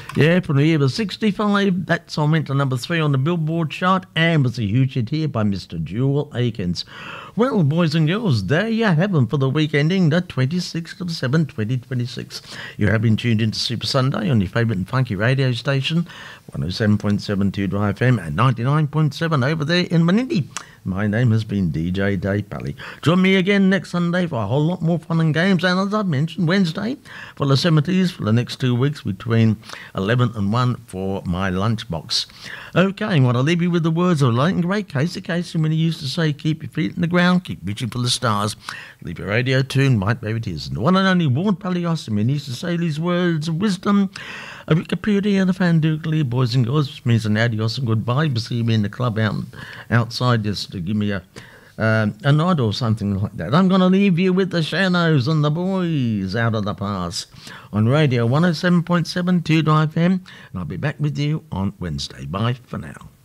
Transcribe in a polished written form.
Yeah, from the year of 65, that song went to number 3 on the Billboard chart and was a huge hit here by Mr. Jewel Akins. Well, boys and girls, there you have them for the week ending the 26th of 7, 2026. You have been tuned into Super Sunday on your favourite and funky radio station, 107.72 Dry FM and 99.7 over there in Menindee. My name has been DJ Dave Pally. Join me again next Sunday for a whole lot more fun and games. And as I've mentioned, Wednesday for the 70s for the next 2 weeks between 11 and 1 for my lunchbox. Okay, I want to leave you with the words of late and great Casey Kasem when he used to say, keep your feet in the ground, keep reaching for the stars. Leave your radio tuned, might be it is. And the one and only Ward Pally Osman used to say these words of wisdom. A Wikipedia and a Fandoogly, boys and girls, which means an adios and goodbye. You'll see me in the club outside just to give me a nod or something like that. I'm going to leave you with the Shadows and the Boys Out of the Past on Radio 107.72 FM, and I'll be back with you on Wednesday. Bye for now.